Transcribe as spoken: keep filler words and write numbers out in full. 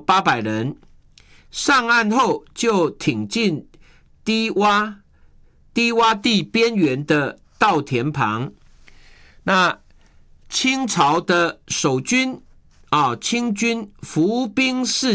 八百人，上岸后就挺进低洼低洼地边缘的稻田旁。那清朝的守军啊，清军伏兵四